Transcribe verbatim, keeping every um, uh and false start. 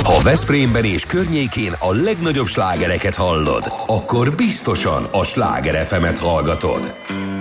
Ha Veszprémben és környékén a legnagyobb slágereket hallod, akkor biztosan a Sláger ef emet hallgatod.